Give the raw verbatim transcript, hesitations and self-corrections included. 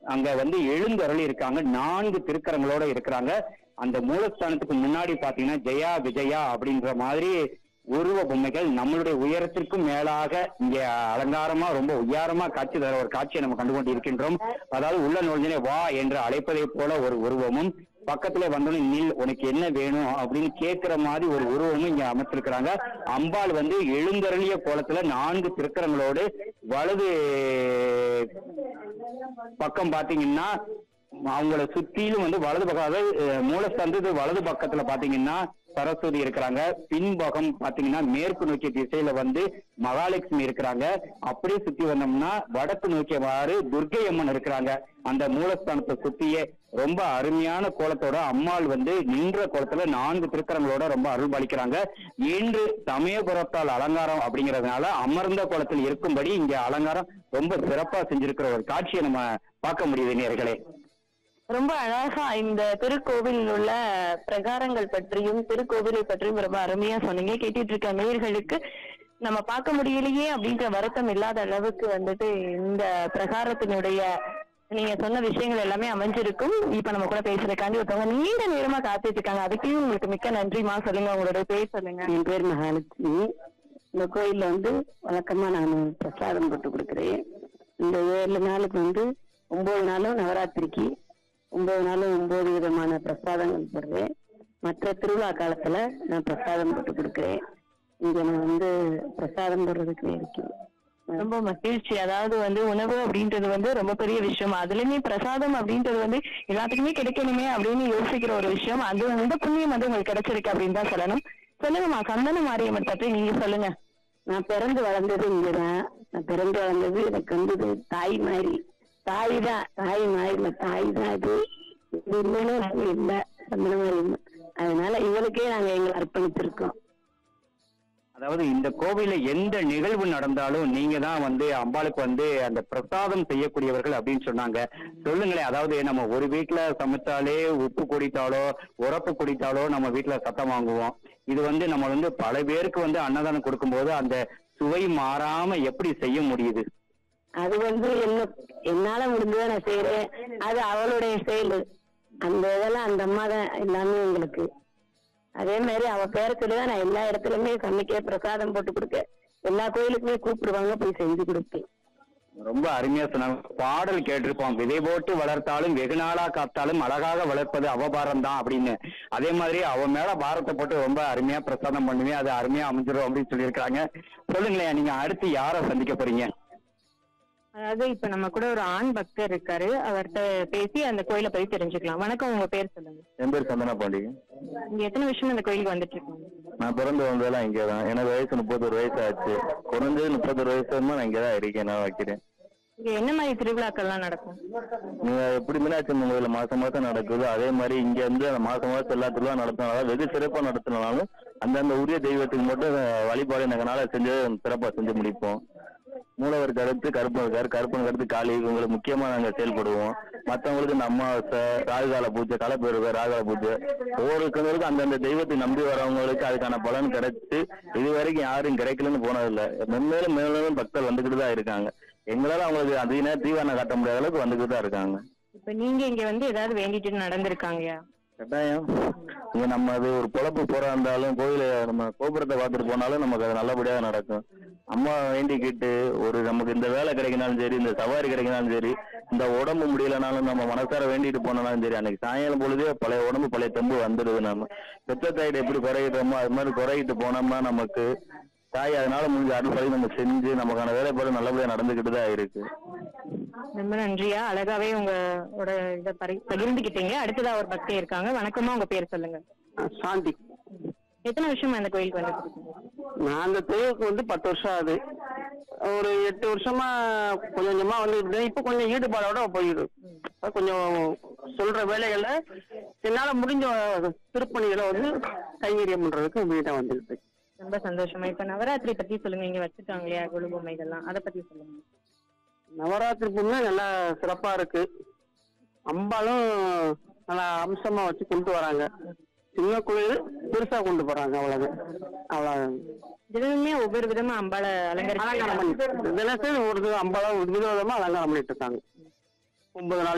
அங்க வந்து எழுந்தருளி இருக்காங்க. நான்கு திருக்கரங்களோட இருக்கிறாங்க. அந்த மூலஸ்தானத்துக்கு முன்னாடி பாத்தீங்கன்னா ஜெயா விஜயா அப்படின்ற மாதிரி உருவ பொம்மைகள் நம்மளுடைய உயரத்திற்கும் மேலாக இங்க அலங்காரமா ரொம்ப உயரமா காட்சி தர ஒரு காட்சியை நம்ம கண்டுகொண்டு இருக்கின்றோம். அதாவது உள்ள நுழைஞ்சனே வா என்று அழைப்பதை போல ஒரு உருவமும், பக்கத்துல வந்தோடனே நில் உனக்கு என்ன வேணும் அப்படின்னு கேட்கிற மாதிரி ஒரு உருவமும் இங்க அமைச்சிருக்கிறாங்க. அம்பாள் வந்து எழுந்தருளிய கோலத்துல நான்கு திருக்கரங்களோடு வலது பக்கம் பாத்தீங்கன்னா அவங்கள சுத்திலும் வந்து வலது பக்கம், அதாவது மூலஸ்தானத்து வலது பக்கத்துல பாத்தீங்கன்னா சரஸ்வதி இருக்கிறாங்க. பின்பகம் பாத்தீங்கன்னா மேற்கு நோக்கிய திசையில வந்து மகாலட்சுமி இருக்கிறாங்க. அப்படியே சுத்தி வந்தோம்னா வடக்கு நோக்கியவாறு துர்க்கை அம்மன் இருக்கிறாங்க. அந்த மூலஸ்தானத்தை சுத்தியே ரொம்ப அருமையான கோலத்தோட அம்மாள் வந்து நின்ற கோலத்துல நான்கு திருக்கரங்களோட ரொம்ப அருள் பாலிக்கிறாங்க. இன்று சமயபுரத்தால் அலங்காரம் அப்படிங்கிறதுனால அமர்ந்த கோலத்தில் இருக்கும்படி இங்க அலங்காரம் ரொம்ப சிறப்பா செஞ்சிருக்கிற ஒரு காட்சியை நம்ம பார்க்க முடியுது நேயர்களே. ரொம்ப அழகா இந்த திருக்கோவிலில் உள்ள பிரகாரங்கள் பற்றியும் திருக்கோவிலை பற்றியும் ரொம்ப அருமையா சொன்னீங்க. கேட்டுட்டு இருக்க நேயர்களுக்கு நம்ம பார்க்க முடியலையே அப்படின்ற வருத்தம் இல்லாத அளவுக்கு வந்துட்டு இந்த பிரகாரத்தினுடைய நீங்க சொன்ன விஷயங்கள் எல்லாமே அமைஞ்சிருக்கும். இப்ப நம்ம கூட பேசுறதுக்காண்டி ஒருத்தவங்க நீண்ட நேரமா காத்துட்டு இருக்காங்க. அதுக்கும் உங்களுக்கு மிக்க நன்றிமா. சொல்லுங்க, உங்களோட பேர் சொல்லுங்க. என் பேர் மகாலட்சுமி. இந்த கோயில்ல வந்து வழக்கமா நான் பிரசாதம் போட்டு கொடுக்குறேன். இந்த ஏழு நாளுக்கு வந்து ஒன்பது நாளும் நவராத்திரிக்கு ஒன்பது நாளும் ஒன்பது விதமான பிரசாதங்கள் போடுறேன். மற்ற திருவிழா காலத்துல நான் பிரசாதம் போட்டு கொடுக்குறேன். இங்க நான் வந்து பிரசாதம் போடுறதுக்கு இருக்கேன். ரொம்ப மகிழ்ச்சி. அதாவது வந்து உணவு அப்படின்றது வந்து ரொம்ப பெரிய விஷயம். அதுலயுமே பிரசாதம் அப்படின்றது வந்து எல்லாத்துக்குமே கிடைக்கணுமே அப்படின்னு யோசிக்கிற ஒரு விஷயம். அது வந்து புண்ணியம் வந்து உங்களுக்கு கிடைச்சிருக்கு அப்படின்னு தான் சொல்லணும். சொல்லுங்கம்மா, சந்தன மாரியம்மன் பற்றி நீங்க சொல்லுங்க. நான் பிறந்து வளர்ந்தது இங்கதான். நான் பிறந்து வளர்ந்தது எனக்கு வந்து தாய் மாதிரி தாய் தான் தாய் மாதிரி தாய் தான். அது இல்லைன்னு நாங்க இல்லை சந்தன மாரியம்மன். அதனால இவளுக்கே நாங்க எங்களை அர்ப்பணித்திருக்கோம். அதாவது இந்த கோவில எந்த நிகழ்வு நடந்தாலும் நீங்க தான் வந்து அம்பாளுக்கு வந்து அந்த பிரசாதம் செய்யக்கூடியவர்கள் அப்படின்னு சொன்னாங்க. சொல்லுங்களேன், அதாவது நம்ம ஒரு வீட்டுல சமைச்சாலே உப்பு குடித்தாலோ உரப்பு குடித்தாலோ நம்ம வீட்டுல சத்தம் வாங்குவோம். இது வந்து நம்ம வந்து பல பேருக்கு வந்து அன்னதானம் கொடுக்கும்போது அந்த சுவை மாறாம எப்படி செய்ய முடியுது? அது வந்து என்ன என்னால முடிஞ்சதை நான் செய்யறேன். அது அவளுடைய செயல். அந்த இதெல்லாம் அந்த அம்மா தான் எல்லாமே எங்களுக்கு. அதே மாதிரி அவ பேரை சொல்லிதான் நான் எல்லா இடத்துலயுமே சமைக்க பிரசாதம் போட்டு கொடுக்க எல்லா கோயிலுக்குமே கூப்பிடுவாங்க, போய் செஞ்சு கொடுப்பேன். ரொம்ப அருமையா சொன்னாங்க. பாடல் கேட்டிருப்போம், விதை போட்டு வளர்த்தாலும் வெகு நாளா காத்தாலும் அழகாக வளர்ப்பது அவபாரம் தான் அப்படின்னு. அதே மாதிரி அவ மேல பாரத்தை போட்டு ரொம்ப அருமையா பிரசாதம் பண்ணுவேன், அது அருமையா அமைஞ்சிடும் அப்படின்னு சொல்லியிருக்காங்க. சொல்லுங்களேன், நீங்க அடுத்து யாரை சந்திக்க போறீங்க? அதாவது இப்ப நம்ம கூட ஒரு ஆண் பக்தர் இருக்காரு. அவர்கிட்ட பேசி அந்த கோயிலை பத்தி தெரிஞ்சுக்கலாம். வணக்கம், உங்க பேர் சொல்லுங்க. என் பேர் சந்தன பாண்டி. நீங்க எத்தனை வருஷம் இந்த கோயிலுக்கு வந்துட்டு இருக்கீங்க? நான் பிறந்து வந்ததெல்லாம் இங்கதான். எனக்கு வயசு முப்பத்தொரு வயசு ஆச்சு. குறைஞ்சது முப்பத்தொரு வயசு நான் இங்கதான் இருக்கேன். நான் வைக்கிறேன். இங்க என்ன மாதிரி திருவிழாக்கள்லாம் நடக்கும்? நீங்க எப்படி மீனாட்சி அம்மன் கோயில மாசம் மாசம் நடக்குது, அதே மாதிரி இங்க இருந்து அந்த மாசம் மாசம் எல்லா திருவிழா நடத்தினாலும் வெகு சிறப்பா நடத்தினாலும் அந்தந்த உரிய தெய்வத்துக்கு மட்டும் வழிபாடு எங்களால செஞ்சு சிறப்பா செஞ்சு முடிப்போம். மூலவருக்கு அடுத்து கருப்பன் இருக்காரு, கருப்பனுக்கு அடுத்து காளி, இவங்களுக்கு முக்கியமா நாங்க செயல்படுவோம். மற்றவங்களுக்கு இந்த அமாவாசை, ராகுகால பூஜை, கலப்பெருவை, ராகுகால பூஜை, ஒவ்வொருத்தவங்களுக்கும் அந்தந்த தெய்வத்தை நம்பி வரவங்களுக்கு அதுக்கான பலன் கிடைச்சு இது வரைக்கும் யாரும் கிடைக்கலன்னு போனதில்லை. மென்மேலும் மேலும் பக்தர் வந்துகிட்டு தான் இருக்காங்க. எங்களால அவங்களுக்கு அதிக தீவான காட்ட முடியாத அளவுக்கு வந்துகிட்டு தான் இருக்காங்க. இப்ப நீங்க இங்க வந்து ஏதாவது வேண்டிட்டு நடந்திருக்காங்க? கட்டாயம். இங்க நம்ம அது ஒரு பொழப்பு போறா இருந்தாலும் கோயில நம்ம கோபுரத்தை பார்த்துட்டு போனாலும் நமக்கு அது நல்லபடியாக நடக்கும். அம்மா வேண்டிக்கிட்டு ஒரு நமக்கு இந்த வேலை கிடைக்கினாலும் சரி, இந்த சவாரி கிடைக்கினாலும் சரி, இந்த உடம்பு முடியலனாலும் நம்ம மனசார வேண்டிட்டு போனாலும் சரி, அன்னைக்கு சாயங்காலம் பொழுதே பழைய உடம்பு பழைய தெம்பு வந்துடுது. நம்ம பெத்த தாயிட்ட எப்படி குறையிட்டோமோ அது மாதிரி குறையிட்டு போனோம்னா நமக்கு தாய் அதனால முடிஞ்ச அறுபடி நம்ம செஞ்சு நமக்கான வேலைப்பாடு நல்லபடியா நடந்துகிட்டு தான் இருக்கு. ரொம்ப நன்றியா, அழகாவே உங்களோட இதை பகிர்ந்துக்கிட்டீங்க. அடுத்ததா ஒரு பக்தி இருக்காங்க. வணக்கமா, உங்க பேர் சொல்லுங்க. சாந்தி. எத்தனை வருஷமா இந்த கோயிலுக்கு வந்து? நான் அந்த கோயிலுக்கு வந்து பத்து வருஷம் ஆகுது. ஒரு எட்டு வருஷமா கொஞ்சம் கொஞ்சமா வந்து இப்ப கொஞ்சம் ஈடுபாடோட போயிடும். கொஞ்சம் சொல்ற வேலைகளை என்னால முடிஞ்ச திருப்பணிகளை வந்து கைங்கரியம் பண்றதுக்கு வீட்டை வந்துருக்கு. ரொம்ப சந்தோஷமா. இப்ப நவராத்திரி பத்தி சொல்லுங்க. இங்க வச்சுட்டாங்க இல்லையா கொலு பொம்மைகள்லாம், அதை பத்தி சொல்லுங்க. நவராத்திரி பொம்மை நல்லா சிறப்பா இருக்கு. அம்பாலும் நல்லா அம்சமா வச்சு கொண்டு வராங்க. சின்ன கோயில் பெருசா கொண்டு போறாங்க, அவ்வளவு அவ்வளவு. தினமுமே ஒவ்வொரு விதமா அம்பால அலங்கரிச்சு தினசரி ஒரு அம்பாலும் வித விதமா அலங்காரம் பண்ணிட்டு இருக்காங்க. ஒன்பது நாள்